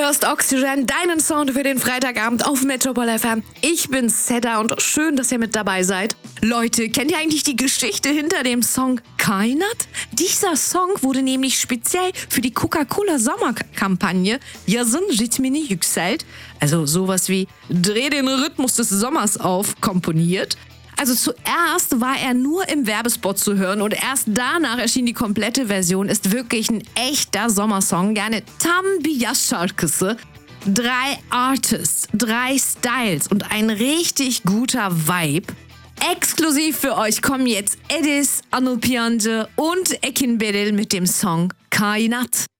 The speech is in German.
hörst Oxygen, deinen Sound für den Freitagabend auf Metropol FM. Ich bin Seda und schön, dass ihr mit dabei seid. Leute, kennt ihr eigentlich die Geschichte hinter dem Song Kainat? Dieser Song wurde nämlich speziell für die Coca-Cola Sommerkampagne Yazın ritmini yükselt, also sowas wie Dreh den Rhythmus des Sommers auf, komponiert. Also zuerst war er nur im Werbespot zu hören und erst danach erschien die komplette Version. Ist wirklich ein echter Sommersong. Gerne tam bir yaz şarkısı. 3 Artists, 3 Styles und ein richtig guter Vibe. Exklusiv für euch kommen jetzt Edis, Anıl Piyancı und Ekin Beril mit dem Song Kainat.